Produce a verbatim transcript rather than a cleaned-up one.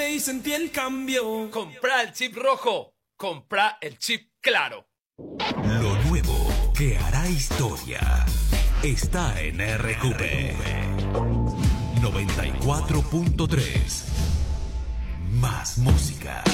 y sentí el cambio. Comprá el chip rojo, comprá el chip claro. Lo nuevo que hará historia está en R Q P noventa y cuatro punto tres. Más música.